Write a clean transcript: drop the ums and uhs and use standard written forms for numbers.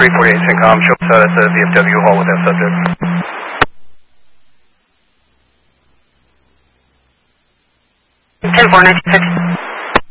348 Syncom, show us at VFW Hall with that subject. 10-4, 96.